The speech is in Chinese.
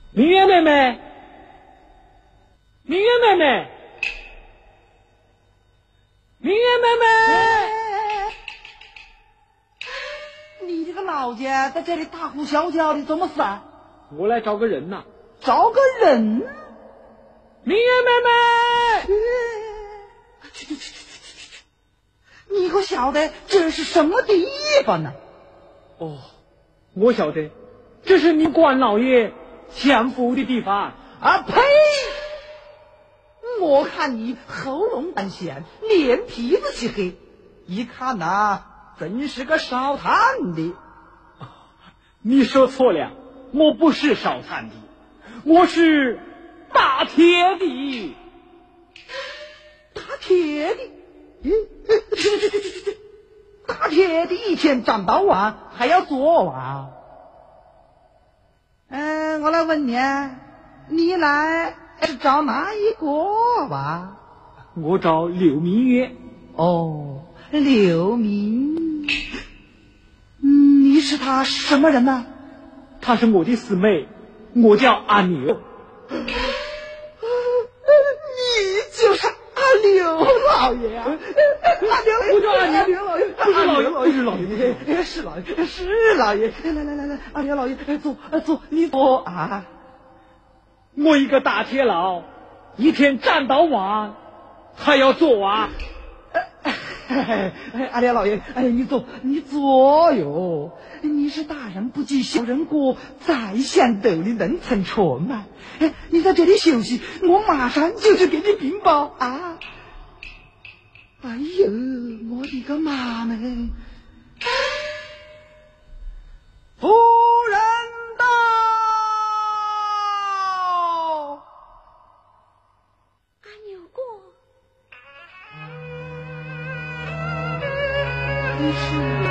明月妹妹，明月妹妹，明月妹妹， 你这个老家在这里大呼小叫的，怎么死啊？ 我来找个人呐。 找个人？ 明月妹妹， 去！你可晓得这是什么地方呢？ 哦，我晓得，这是你关老爷降服的地方。 啊呸！我看你喉咙短咸，脸皮子漆黑，一看呐，真是个烧炭的。 你说错了，我不是烧炭的，我是打铁的。 打铁的？打铁的一天站到晚还要做啊？我来问你，你来是找哪一个吧？ 我找刘明月。 哦，刘明，你是他什么人呢？ 她是我的师妹，我叫阿牛。 你就是阿刘老爷啊！阿刘， 我叫阿牛， 阿刘老爷， 不是老爷，不是老爷， 是老爷，是老爷。来，阿刘老爷，坐，你坐啊！ 我一个大铁佬，一天站到晚，还要做啊？ 阿刘老爷，你坐哟！你是大人不计小人过，在线斗的能成纯嘛？你在这里休息，我马上就去给你禀报啊！哎呦，我的个妈们！夫人到！ 阿牛过。 是